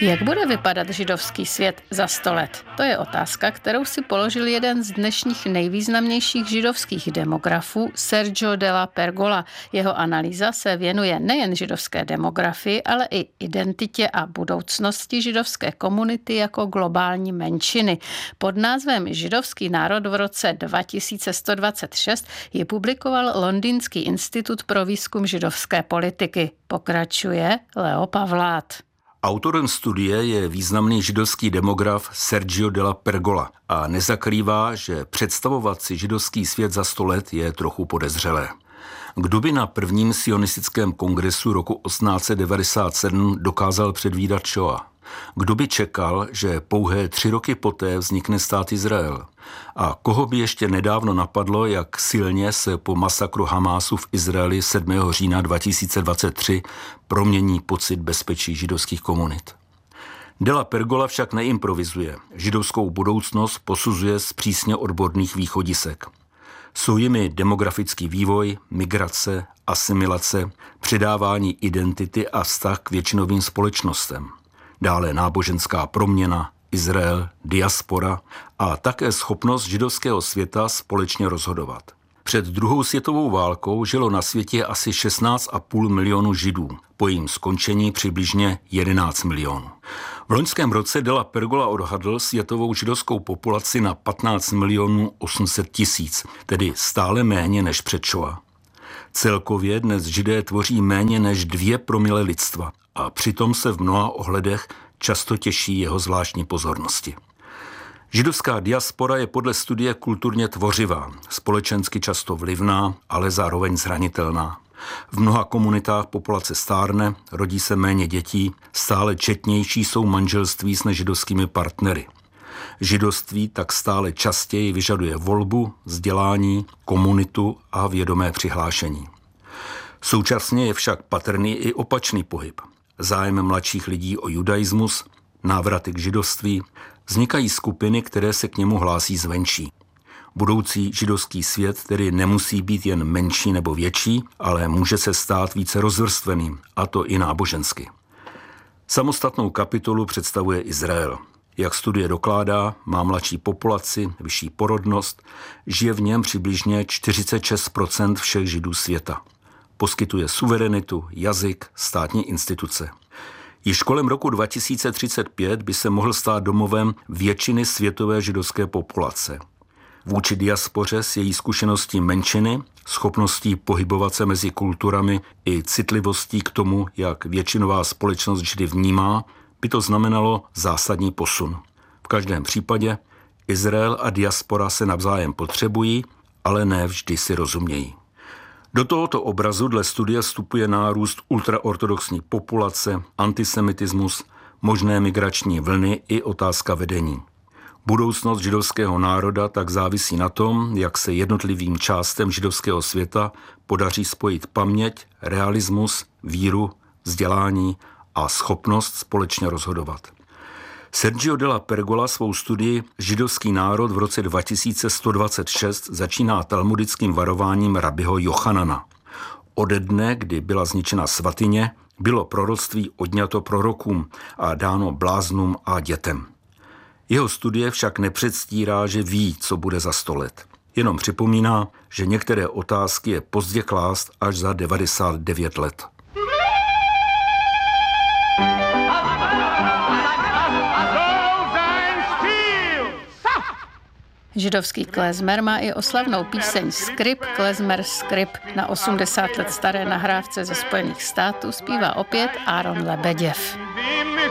Jak bude vypadat židovský svět za 100 let? To je otázka, kterou si položil jeden z dnešních nejvýznamnějších židovských demografů, Sergio Della Pergola. Jeho analýza se věnuje nejen židovské demografii, ale i identitě a budoucnosti židovské komunity jako globální menšiny. Pod názvem Židovský národ v roce 2126 ji publikoval Londýnský institut pro výzkum židovské politiky. Pokračuje Leo Pavlát. Autorem studie je významný židovský demograf Sergio Della Pergola a nezakrývá, že představovat si židovský svět za 100 let je trochu podezřelé. Kdo by na prvním sionistickém kongresu roku 1897 dokázal předvídat Šoa? Kdo by čekal, že pouhé 3 roky poté vznikne stát Izrael? A koho by ještě nedávno napadlo, jak silně se po masakru Hamásu v Izraeli 7. října 2023 promění pocit bezpečí židovských komunit? Della Pergola však neimprovizuje. Židovskou budoucnost posuzuje z přísně odborných východisek. Jsou jimi demografický vývoj, migrace, asimilace, předávání identity a vztah k většinovým společnostem. Dále náboženská proměna, Izrael, diaspora a také schopnost židovského světa společně rozhodovat. Před druhou světovou válkou žilo na světě asi 16,5 milionu Židů, po jejím skončení přibližně 11 milionů. V loňském roce Della Pergola odhadl světovou židovskou populaci na 15 milionů 800 tisíc, tedy stále méně než před Šoa. Celkově dnes Židé tvoří méně než 2 promile lidstva a přitom se v mnoha ohledech často těší jeho zvláštní pozornosti. Židovská diaspora je podle studie kulturně tvořivá, společensky často vlivná, ale zároveň zranitelná. V mnoha komunitách populace stárne, rodí se méně dětí, stále četnější jsou manželství s nežidovskými partnery. Židovství tak stále častěji vyžaduje volbu, vzdělání, komunitu a vědomé přihlášení. Současně je však patrný i opačný pohyb. Zájem mladších lidí o judaismus, návraty k židovství, vznikají skupiny, které se k němu hlásí zvenčí. Budoucí židovský svět tedy nemusí být jen menší nebo větší, ale může se stát více rozvrstveným, a to i nábožensky. Samostatnou kapitolu představuje Izrael. Jak studie dokládá, má mladší populaci, vyšší porodnost, žije v něm přibližně 46% všech Židů světa. Poskytuje suverenitu, jazyk, státní instituce. Již kolem roku 2035 by se mohl stát domovem většiny světové židovské populace. Vůči diaspoře s její zkušeností menšiny, schopností pohybovat se mezi kulturami i citlivostí k tomu, jak většinová společnost Židy vnímá, by to znamenalo zásadní posun. V každém případě Izrael a diaspora se navzájem potřebují, ale ne vždy si rozumějí. Do tohoto obrazu dle studie vstupuje nárůst ultraortodoxní populace, antisemitismus, možné migrační vlny i otázka vedení. Budoucnost židovského národa tak závisí na tom, jak se jednotlivým částem židovského světa podaří spojit paměť, realismus, víru, vzdělání a schopnost společně rozhodovat. Sergio Della Pergola svou studii Židovský národ v roce 2126 začíná talmudickým varováním rabiho Jochanana. Ode dne, kdy byla zničena svatyně, bylo proroctví odňato prorokům a dáno bláznům a dětem. Jeho studie však nepředstírá, že ví, co bude za 100 let. Jenom připomíná, že některé otázky je pozdě klást až za 99 let. Židovský klezmer má i oslavnou píseň Skrip, klezmer Skrip. Na 80 let staré nahrávce ze Spojených států zpívá opět Aaron Lebeděv.